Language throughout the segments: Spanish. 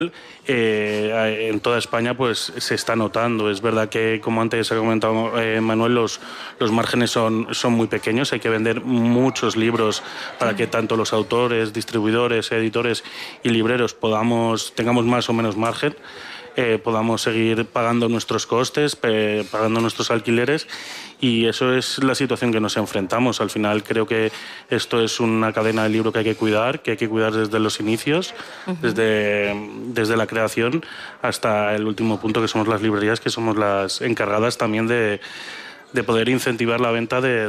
en toda España pues se está notando. Es verdad que, como antes ha comentado Manuel, los márgenes son muy pequeños. Hay que vender muchos libros para que tanto los autores, distribuidores, editores y libreros tengamos más o menos margen. Podamos seguir pagando nuestros costes, pagando nuestros alquileres, y eso es la situación que nos enfrentamos. Al final creo que esto es una cadena de libro que hay que cuidar desde los inicios, desde la creación hasta el último punto, que somos las librerías, que somos las encargadas también de poder incentivar la venta de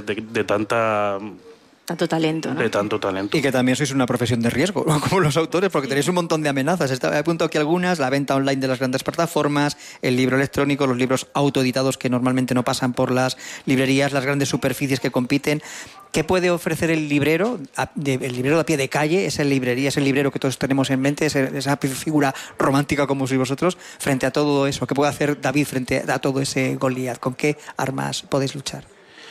tanto talento, ¿no? De tanto talento. Y que también sois una profesión de riesgo, ¿no? Como los autores, porque tenéis un montón de amenazas. He apuntado aquí algunas: la venta online de las grandes plataformas, el libro electrónico, los libros autoeditados que normalmente no pasan por las librerías, las grandes superficies que compiten. ¿Qué puede ofrecer el librero? El librero a pie de calle, esa librería, ese librero que todos tenemos en mente, esa figura romántica como sois vosotros, frente a todo eso. ¿Qué puede hacer David frente a todo ese Goliat? ¿Con qué armas podéis luchar?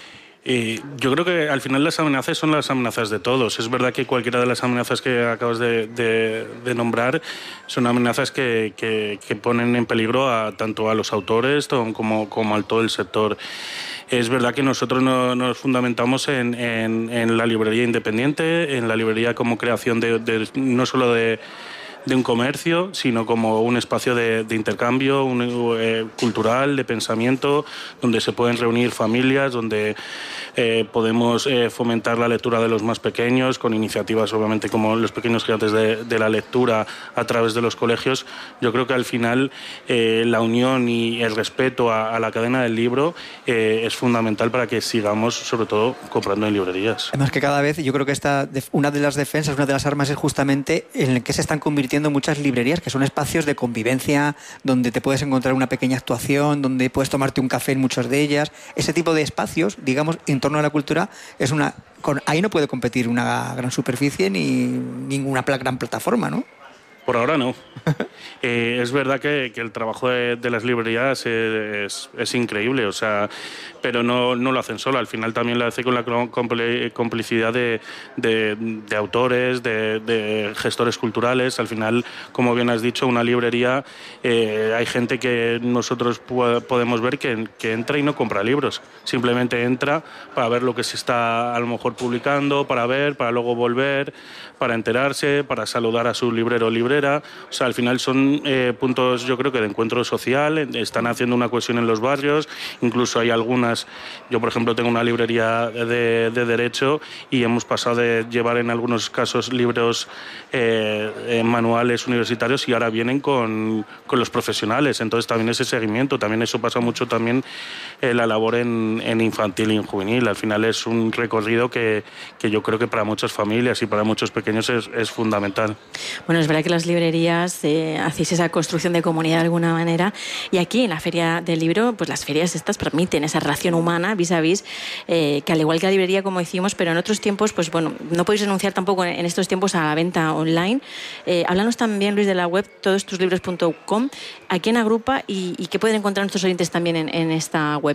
Yo creo que al final las amenazas son las amenazas de todos. Es verdad que cualquiera de las amenazas que acabas de nombrar son amenazas que ponen en peligro tanto a los autores como a todo el sector. Es verdad que nosotros nos fundamentamos en la librería independiente, en la librería como creación no solo de un comercio, sino como un espacio de intercambio cultural, de pensamiento, donde se pueden reunir familias, donde podemos fomentar la lectura de los más pequeños, con iniciativas obviamente como los pequeños gigantes de la lectura a través de los colegios. Yo creo que al final la unión y el respeto a la cadena del libro es fundamental para que sigamos, sobre todo, comprando en librerías. Además que cada vez, yo creo que una de las defensas, una de las armas es justamente en el que se están convirtiendo muchas librerías, que son espacios de convivencia, donde te puedes encontrar una pequeña actuación, donde puedes tomarte un café en muchas de ellas. Ese tipo de espacios, digamos, en torno a la cultura, ahí no puede competir una gran superficie ni ninguna gran plataforma, ¿no? Por ahora no. Es verdad que el trabajo de las librerías es increíble, o sea, pero no lo hacen solo. Al final también lo hace con la complicidad de autores, de gestores culturales. Al final, como bien has dicho, una librería, hay gente que nosotros podemos ver que entra y no compra libros. Simplemente entra para ver lo que se está a lo mejor publicando, para luego volver, para enterarse, para saludar a su librero o librera. O sea, al final son puntos, yo creo que de encuentro social. Están haciendo una cohesión en los barrios. Incluso hay algunas, yo por ejemplo tengo una librería de Derecho y hemos pasado de llevar en algunos casos libros manuales universitarios y ahora vienen con los profesionales. Entonces también ese seguimiento, también eso pasa mucho también la labor en infantil y en juvenil. Al final es un recorrido que yo creo que para muchas familias y para muchos pequeños es fundamental. Bueno, es verdad que las librerías hacéis esa construcción de comunidad de alguna manera, y aquí en la Feria del Libro, pues las ferias estas permiten esa relación humana vis a vis, que al igual que la librería, como decimos, pero en otros tiempos, pues bueno, no podéis renunciar tampoco en estos tiempos a la venta online. Háblanos también, Luis, de la web todostuslibros.com, a quién agrupa y qué pueden encontrar nuestros oyentes también en esta web.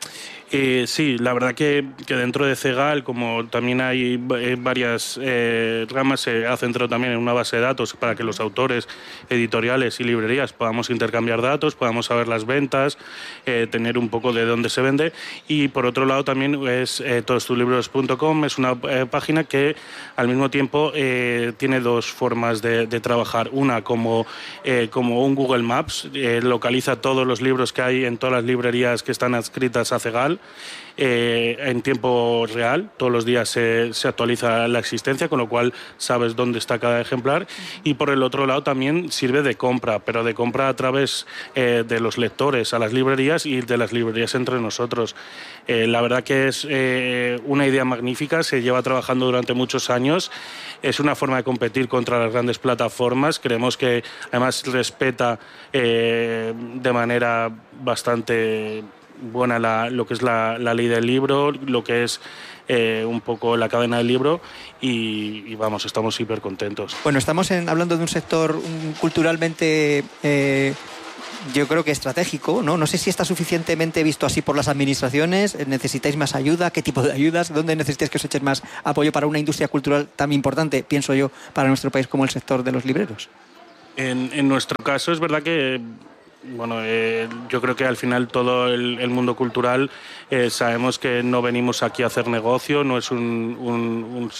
Sí, la verdad que dentro de CEGAL, como también hay varias ramas, se ha centrado también en una base de datos para que los autores, editoriales y librerías podamos intercambiar datos, podamos saber las ventas, tener un poco de dónde se vende. Y por otro lado también es todostuslibros.com, es una página que al mismo tiempo tiene dos formas de trabajar. Una como un Google Maps, localiza todos los libros que hay en todas las librerías que están adscritas a CEGAL, en tiempo real. Todos los días se actualiza la existencia, con lo cual sabes dónde está cada ejemplar. Y por el otro lado también sirve de compra, pero de compra a través de los lectores a las librerías y de las librerías entre nosotros. La verdad que es una idea magnífica, se lleva trabajando durante muchos años. Es una forma de competir contra las grandes plataformas. Creemos que además respeta de manera bastante buena lo que es la ley del libro, lo que es un poco la cadena del libro, y vamos, estamos hiper contentos. Bueno, estamos hablando de un sector culturalmente yo creo que estratégico, ¿no? No sé si está suficientemente visto así por las administraciones. ¿Necesitáis más ayuda? ¿Qué tipo de ayudas? ¿Dónde necesitáis que os echen más apoyo para una industria cultural tan importante, pienso yo, para nuestro país como el sector de los libreros? En nuestro caso es verdad que, bueno, yo creo que al final todo el mundo cultural sabemos que no venimos aquí a hacer negocio, no es un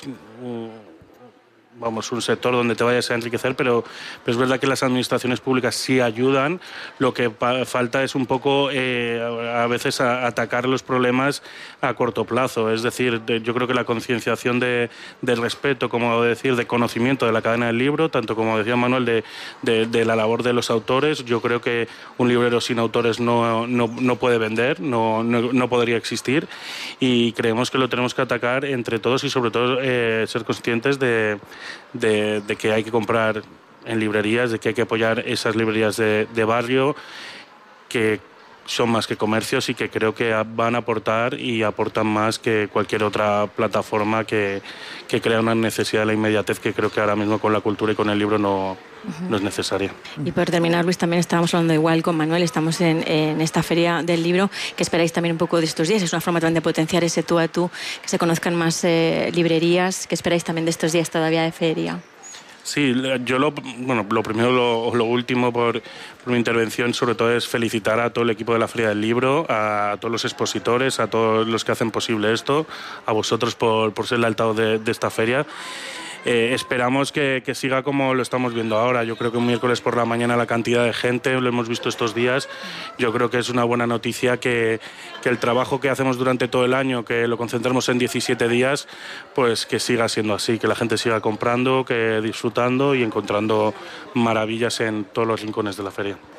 sector donde te vayas a enriquecer, pero es verdad que las administraciones públicas sí ayudan. Lo que falta es un poco a veces atacar los problemas a corto plazo. Es decir, yo creo que la concienciación del respeto, como decir, de conocimiento de la cadena del libro, tanto como decía Manuel, de la labor de los autores. Yo creo que un librero sin autores no puede vender, no podría existir, y creemos que lo tenemos que atacar entre todos y sobre todo ser conscientes de que hay que comprar en librerías, de que hay que apoyar esas librerías de barrio que son más que comercios y que creo que van a aportar y aportan más que cualquier otra plataforma que crea una necesidad de la inmediatez que creo que ahora mismo con la cultura y con el libro no es necesaria. Y por terminar, Luis, también estábamos hablando igual con Manuel, estamos en esta feria del libro, que esperáis también un poco de estos días, es una forma también de potenciar ese tú a tú, que se conozcan más librerías, que esperáis también de estos días todavía de feria. Sí, yo lo primero, lo último por mi intervención, sobre todo es felicitar a todo el equipo de la Feria del Libro, a todos los expositores, a todos los que hacen posible esto, a vosotros por ser el altavoz de esta feria. Esperamos que siga como lo estamos viendo ahora. Yo creo que un miércoles por la mañana la cantidad de gente, lo hemos visto estos días, yo creo que es una buena noticia que el trabajo que hacemos durante todo el año, que lo concentremos en 17 días, pues que siga siendo así, que la gente siga comprando, que disfrutando y encontrando maravillas en todos los rincones de la feria.